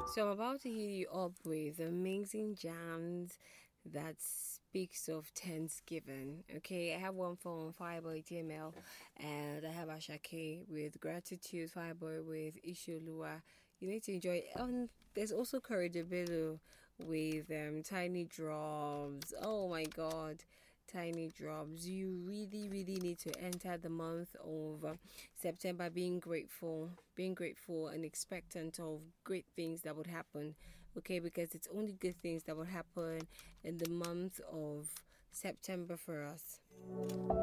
So I'm about to hit you up with amazing jams that speaks of Thanksgiving. Okay, I have one from Fireboy TML, and I have Ashake with Gratitude, Fireboy with Ishulua. You need to enjoy it. There's also Courage Bello with Tiny Drops. Oh my god. Tiny Drops. You really, really need to enter the month of September being grateful and expectant of great things that would happen. Okay, because it's only good things that would happen in the month of September for us.